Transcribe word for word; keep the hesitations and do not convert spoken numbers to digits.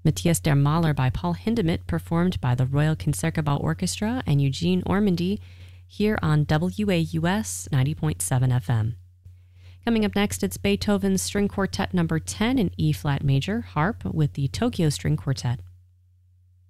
Matthias der Maler by Paul Hindemith, performed by the Royal Concertgebouw Orchestra and Eugene Ormandy, here on W A U S ninety point seven F M. Coming up next, it's Beethoven's String Quartet number ten in E-flat major, harp, with the Tokyo String Quartet.